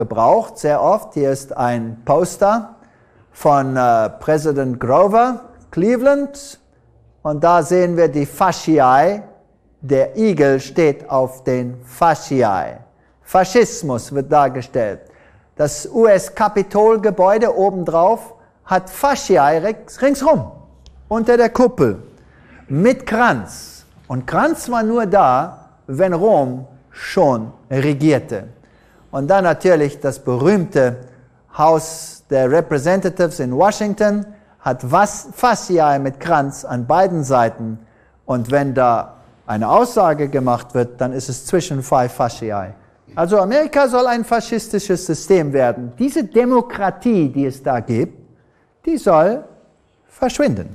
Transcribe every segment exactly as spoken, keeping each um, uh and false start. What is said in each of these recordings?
gebraucht, sehr oft. Hier ist ein Poster von äh, Präsident Grover, Cleveland. Und da sehen wir die Fasciae. Der Igel steht auf den Fasciae. Faschismus wird dargestellt. Das U S-Kapitolgebäude obendrauf hat Fasciae ringsrum, unter der Kuppel, mit Kranz. Und Kranz war nur da, wenn Rom schon regierte. Und dann natürlich das berühmte Haus der Representatives in Washington hat Fasciae mit Kranz an beiden Seiten. Und wenn da eine Aussage gemacht wird, dann ist es zwischen zwei Fasciae. Also Amerika soll ein faschistisches System werden. Diese Demokratie, die es da gibt, die soll verschwinden.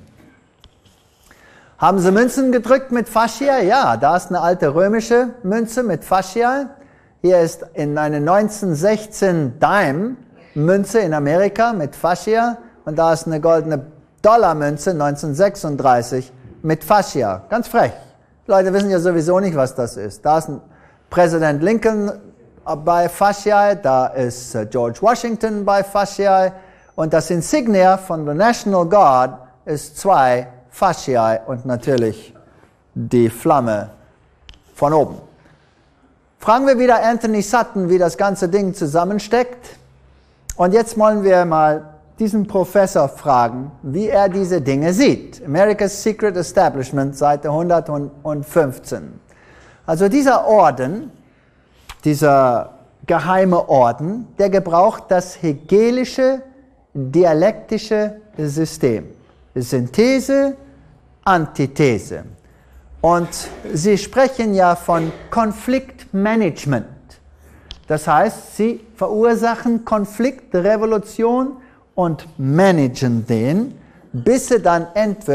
Haben Sie Münzen gedrückt mit Fascia? Ja, da ist eine alte römische Münze mit Fascia. Hier ist in eine neunzehnhundertsechzehn Dime-Münze in Amerika mit Fascia. Und da ist eine goldene Dollarmünze neunzehnhundertsechsunddreißig mit Fascia. Ganz frech. Die Leute wissen ja sowieso nicht, was das ist. Da ist ein Präsident Lincoln bei Fasciae, da ist George Washington bei Fasciae und das Insignia von der National Guard ist zwei Fasciae und natürlich die Flamme von oben. Fragen wir wieder Anthony Sutton, wie das ganze Ding zusammensteckt. Und jetzt wollen wir mal diesen Professor fragen, wie er diese Dinge sieht. America's Secret Establishment, Seite hundertfünfzehn. Also dieser Orden, dieser geheime Orden, der gebraucht das hegelische dialektische System. Synthese, Antithese. Und sie sprechen ja von Konfliktmanagement. Das heißt, sie verursachen Konflikt, Revolution und managen den, bis sie dann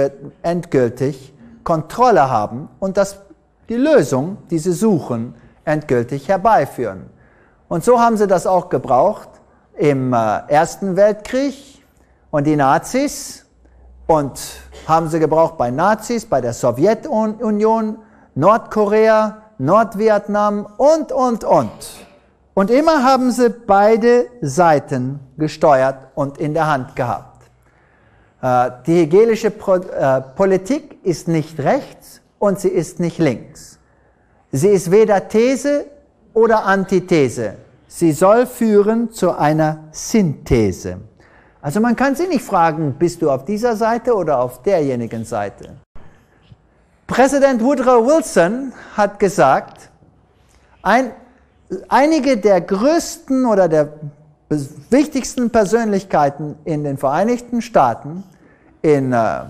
endgültig Kontrolle haben und das die Lösung, die sie suchen, endgültig herbeiführen. Und so haben sie das auch gebraucht im äh, Ersten Weltkrieg und die Nazis und haben sie gebraucht bei Nazis, bei der Sowjetunion, Nordkorea, Nordvietnam und, und, und. Und immer haben sie beide Seiten gesteuert und in der Hand gehabt. Äh, die hegelische Pro, äh, Politik ist nicht rechts und sie ist nicht links. Sie ist weder These oder Antithese. Sie soll führen zu einer Synthese. Also man kann sie nicht fragen, bist du auf dieser Seite oder auf derjenigen Seite. Präsident Woodrow Wilson hat gesagt, ein, einige der größten oder der wichtigsten Persönlichkeiten in den Vereinigten Staaten in äh,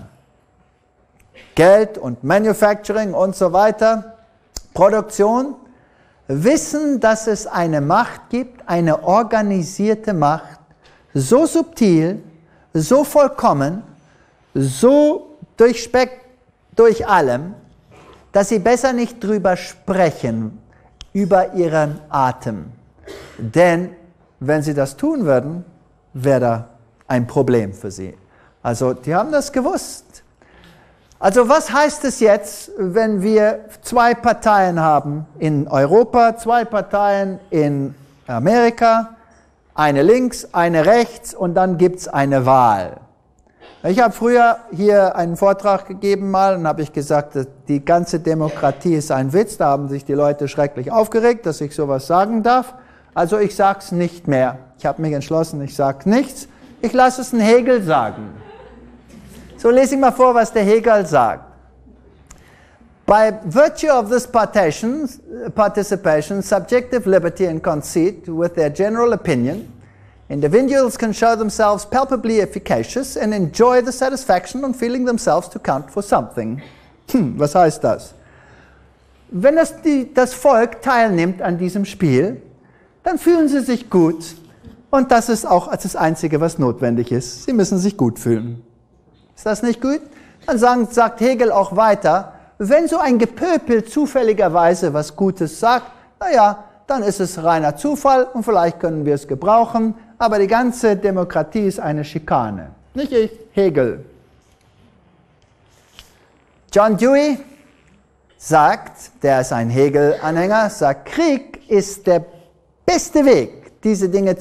Geld und Manufacturing und so weiter, Produktion, wissen, dass es eine Macht gibt, eine organisierte Macht, so subtil, so vollkommen, so durchspeckt durch allem, dass sie besser nicht drüber sprechen, über ihren Atem. Denn wenn sie das tun würden, wäre da ein Problem für sie. Also die haben das gewusst. Also was heißt es jetzt, wenn wir zwei Parteien haben in Europa, zwei Parteien in Amerika, eine links, eine rechts und dann gibt es eine Wahl. Ich habe früher hier einen Vortrag gegeben mal und habe ich gesagt, die ganze Demokratie ist ein Witz. Da haben sich die Leute schrecklich aufgeregt, dass ich sowas sagen darf. Also ich sage es nicht mehr. Ich habe mich entschlossen, ich sage nichts. Ich lasse es einen Hegel sagen. So lese ich mal vor, was der Hegel sagt. By virtue of this partition, participation, subjective liberty and conceit with their general opinion, individuals can show themselves palpably efficacious and enjoy the satisfaction on feeling themselves to count for something. Hm, was heißt das? Wenn das, die, das Volk teilnimmt an diesem Spiel, dann fühlen sie sich gut. Und das ist auch das Einzige, was notwendig ist. Sie müssen sich gut fühlen. Ist das nicht gut? Dann sagen, sagt Hegel auch weiter, wenn so ein Gepöpel zufälligerweise was Gutes sagt, naja, dann ist es reiner Zufall und vielleicht können wir es gebrauchen, aber die ganze Demokratie ist eine Schikane. Nicht ich, Hegel. John Dewey sagt, der ist ein Hegel-Anhänger, sagt, Krieg ist der beste Weg, diese Dinge